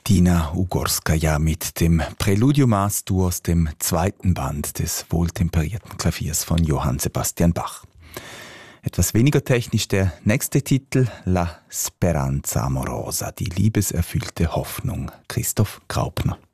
Dina Ugorskaja mit dem Preludium As-Dur aus dem zweiten Band des wohltemperierten Klaviers von Johann Sebastian Bach. Etwas weniger technisch der nächste Titel, La Speranza Amorosa, die liebeserfüllte Hoffnung, Christoph Graupner.